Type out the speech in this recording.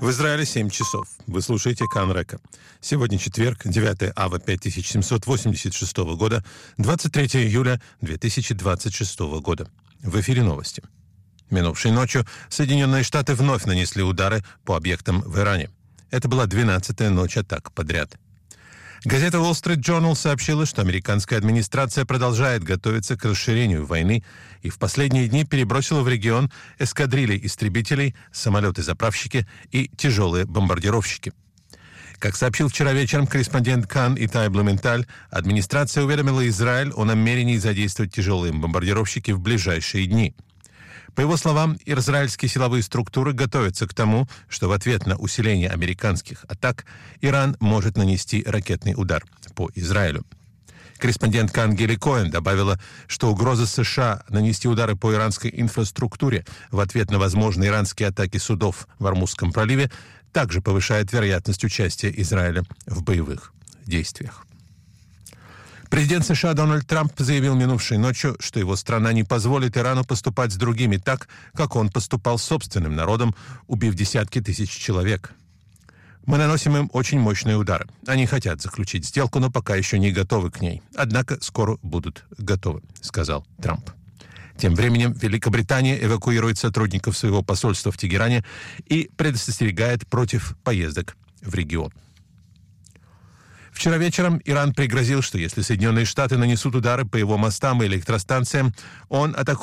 В Израиле 7 часов. Вы слушаете Кан Река. Сегодня четверг, 9 ава 5786 года, 23 июля 2026 года. В эфире новости. Минувшей ночью Соединенные Штаты вновь нанесли удары по объектам в Иране. Это была 12-я ночь атак подряд. Газета Wall Street Journal сообщила, что американская администрация продолжает готовиться к расширению войны и в последние дни перебросила в регион эскадрильи истребителей, самолеты-заправщики и тяжелые бомбардировщики. Как сообщил вчера вечером корреспондент Кан Итай Блументаль, администрация уведомила Израиль о намерении задействовать тяжелые бомбардировщики в ближайшие дни. По его словам, израильские силовые структуры готовятся к тому, что в ответ на усиление американских атак Иран может нанести ракетный удар по Израилю. Корреспондент Кан Гели Коэн добавила, что угроза США нанести удары по иранской инфраструктуре в ответ на возможные иранские атаки судов в Ормузском проливе также повышает вероятность участия Израиля в боевых действиях. Президент США Дональд Трамп заявил минувшей ночью, что его страна не позволит Ирану поступать с другими так, как он поступал с собственным народом, убив десятки тысяч человек. «Мы наносим им очень мощные удары. Они хотят заключить сделку, но пока еще не готовы к ней. Однако скоро будут готовы», — сказал Трамп. Тем временем Великобритания эвакуирует сотрудников своего посольства в Тегеране и предостерегает против поездок в регион. Вчера вечером Иран пригрозил, что если Соединенные Штаты нанесут удары по его мостам и электростанциям, он атакует